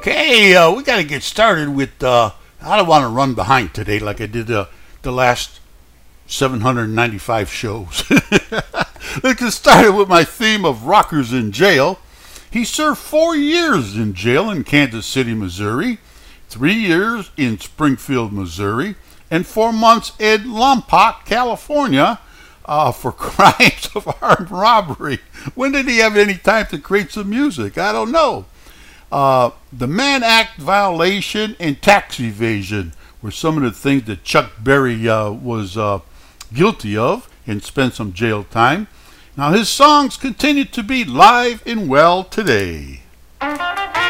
Okay, we got to get started with. I don't want to run behind today like I did the last 795 shows. Let's get started with my theme of rockers in jail. He served 4 years in jail in Kansas City, Missouri, 3 years in Springfield, Missouri, and 4 months in Lompoc, California, for crimes of armed robbery. When did he have any time to create some music? I don't know. The Mann Act violation and tax evasion were some of the things that Chuck Berry was guilty of and spent some jail time. Now his songs continue to be live and well today.